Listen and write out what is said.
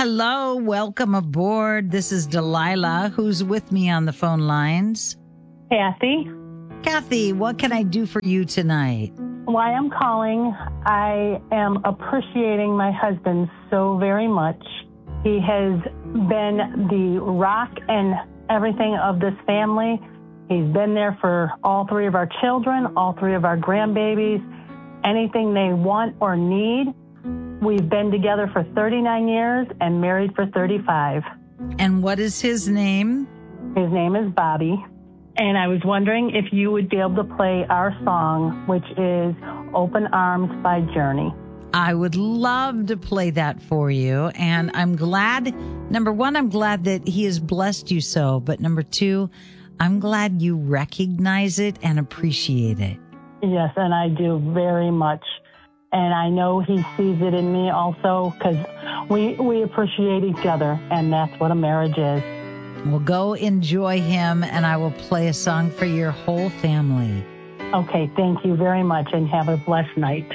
Hello, welcome aboard. This is Delilah, who's with me on the phone lines. Kathy. Kathy, what can I do for you tonight? Why I'm calling, I am appreciating my husband so very much. He has been the rock and everything of this family. He's been there for all three of our children, all three of our grandbabies, anything they want or need. We've been together for 39 years and married for 35. And what is his name? His name is Bobby. And I was wondering if you would be able to play our song, which is Open Arms by Journey. I would love to play that for you. And I'm glad, number one, I'm glad that he has blessed you so. But number two, I'm glad you recognize it and appreciate it. Yes, and I do very much. And I know he sees it in me also because we appreciate each other, and that's what a marriage is. Well, go enjoy him, and I will play a song for your whole family. Okay, thank you very much, and have a blessed night.